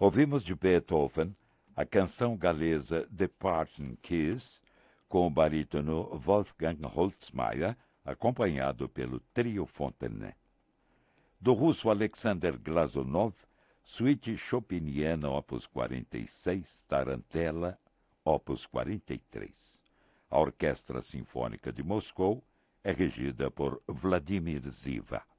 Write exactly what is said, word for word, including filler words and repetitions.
Ouvimos de Beethoven a canção galesa The Parting Kiss, com o barítono Wolfgang Holzmeier, acompanhado pelo Trio Fontenay. Do russo Alexander Glazunov, Suíte Chopiniana, opus quarenta e seis, Tarantella, opus quarenta e três. A Orquestra Sinfônica de Moscou é regida por Vladimir Ziva.